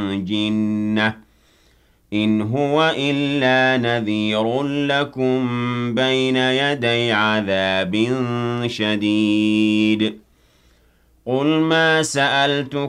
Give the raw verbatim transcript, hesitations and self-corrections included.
جِنَّةٍ إِنْ هُوَ إِلَّا نَذِيرٌ لَكُم بَيْنَ يَدَيْ عَذَابٍ شَدِيدٍ قُلْ مَا سَأَلْتُكُم